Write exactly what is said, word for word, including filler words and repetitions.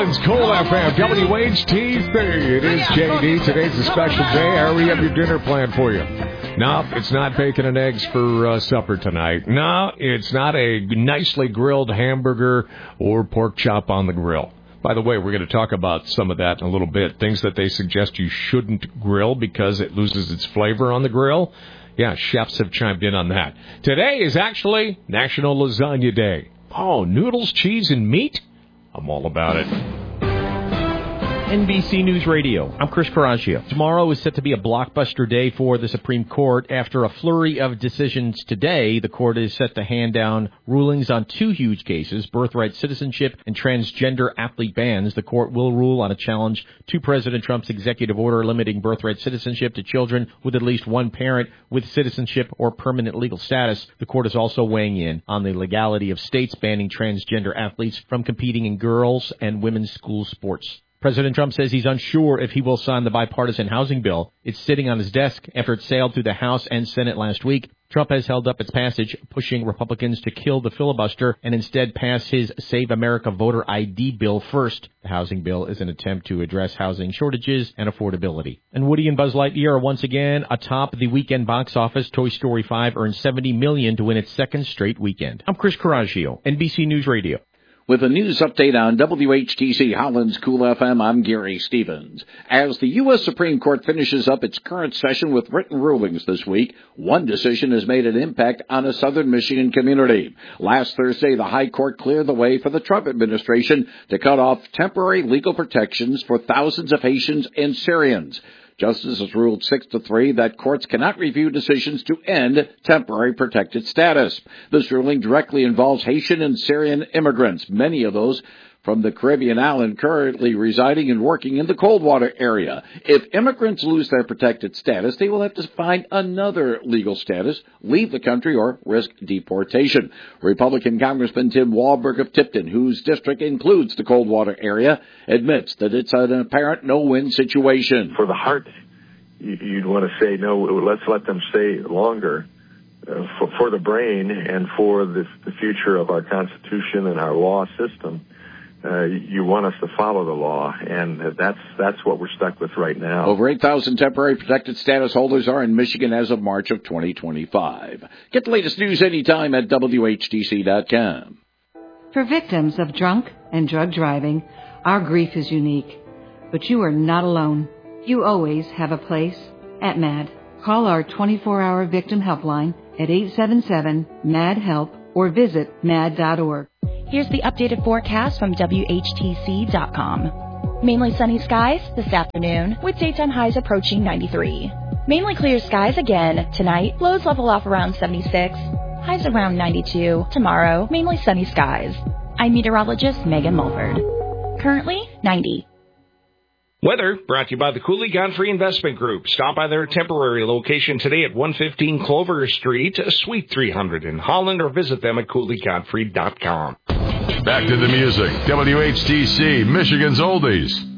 Holland's Cool F M, W H T C. It is J D. Today's a special day. How do you have your dinner planned for you? No, it's not bacon and eggs for uh, supper tonight. No, it's not a nicely grilled hamburger or pork chop on the grill. By the way, we're going to talk about some of that in a little bit. Things that they suggest you shouldn't grill because it loses its flavor on the grill. Yeah, chefs have chimed in on that. Today is actually National Lasagna Day. Oh, noodles, cheese, and meat? I'm all about it. N B C News Radio. I'm Chris Coraggio. Tomorrow is set to be a blockbuster day for the Supreme Court. After a flurry of decisions today, the court is set to hand down rulings on two huge cases, birthright citizenship and transgender athlete bans. The court will rule on a challenge to President Trump's executive order limiting birthright citizenship to children with at least one parent with citizenship or permanent legal status. The court is also weighing in on the legality of states banning transgender athletes from competing in girls' and women's school sports. President Trump says he's unsure if he will sign the bipartisan housing bill. It's sitting on his desk after it sailed through the House and Senate last week. Trump has held up its passage, pushing Republicans to kill the filibuster and instead pass his Save America Voter I D bill first. The housing bill is an attempt to address housing shortages and affordability. And Woody and Buzz Lightyear are once again atop the weekend box office. Toy Story five earned seventy million dollars to win its second straight weekend. I'm Chris Coraggio, N B C News Radio. With a news update on W H T C Holland's Cool F M, I'm Gary Stevens. As the U S Supreme Court finishes up its current session with written rulings this week, one decision has made an impact on a southern Michigan community. Last Thursday, the High Court cleared the way for the Trump administration to cut off temporary legal protections for thousands of Haitians and Syrians. Justices ruled six to three that courts cannot review decisions to end temporary protected status. This ruling directly involves Haitian and Syrian immigrants, many of those from the Caribbean island currently residing and working in the Coldwater area. If immigrants lose their protected status, they will have to find another legal status, leave the country, or risk deportation. Republican Congressman Tim Walberg of Tipton, whose district includes the Coldwater area, admits that it's an apparent no-win situation. For the heart, you'd want to say, no, let's let them stay longer. Uh, for, for the brain and for the, the future of our Constitution and our law system, Uh, you want us to follow the law, and that's that's what we're stuck with right now. Over eight thousand temporary protected status holders are in Michigan as of March of twenty twenty-five. Get the latest news anytime at W H T C dot com. For victims of drunk and drug driving, our grief is unique. But you are not alone. You always have a place at MAD. Call our twenty-four hour victim helpline at eight seven seven, M A D, HELP or visit mad dot org. Here's the updated forecast from W H T C dot com. Mainly sunny skies this afternoon, with daytime highs approaching ninety-three. Mainly clear skies again tonight. Lows level off around seventy-six. Highs around ninety-two. Tomorrow, mainly sunny skies. I'm meteorologist Megan Mulford. Currently, ninety. Weather brought to you by the Cooley Godfrey Investment Group. Stop by their temporary location today at one fifteen Clover Street, Suite three hundred in Holland, or visit them at Cooley Godfrey dot com. Back to the music. W H T C, Michigan's Oldies.